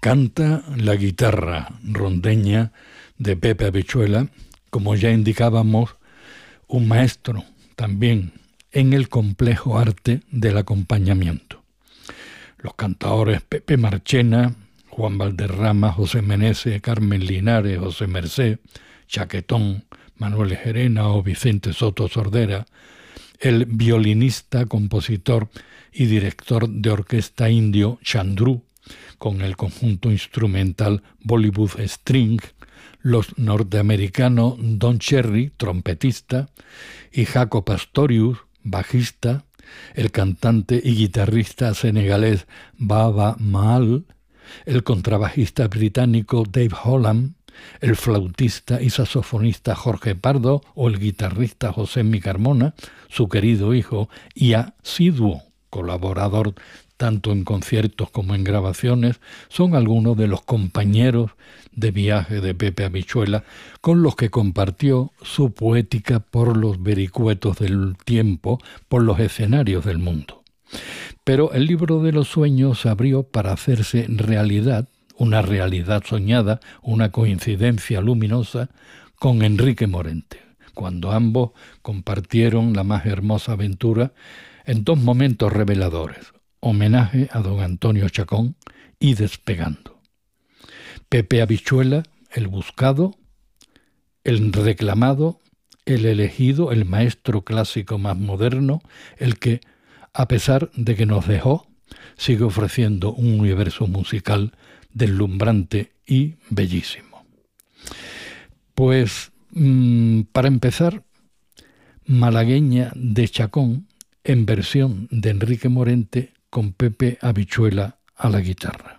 Canta la guitarra rondeña de Pepe Habichuela, como ya indicábamos, un maestro también en el complejo arte del acompañamiento. Los cantaores Pepe Marchena, Juan Valderrama, José Meneses, Carmen Linares, José Mercé, Chaquetón, Manuel Gerena o Vicente Soto Sordera, el violinista, compositor y director de orquesta indio Chandru, con el conjunto instrumental Bollywood String, los norteamericanos Don Cherry, trompetista, y Jaco Pastorius, bajista, el cantante y guitarrista senegalés Baba Maal, el contrabajista británico Dave Holland, el flautista y saxofonista Jorge Pardo o el guitarrista José Mi Carmona, su querido hijo y asiduo colaborador tanto en conciertos como en grabaciones, son algunos de los compañeros de viaje de Pepe Habichuela con los que compartió su poética por los vericuetos del tiempo, por los escenarios del mundo. Pero el libro de los sueños se abrió para hacerse realidad, una realidad soñada, una coincidencia luminosa, con Enrique Morente, cuando ambos compartieron la más hermosa aventura en dos momentos reveladores: homenaje a don Antonio Chacón y Despegando. Pepe Habichuela, el buscado, el reclamado, el elegido, el maestro clásico más moderno, el que, a pesar de que nos dejó, sigue ofreciendo un universo musical deslumbrante y bellísimo. Pues, para empezar, Malagueña de Chacón, en versión de Enrique Morente, con Pepe Habichuela a la guitarra.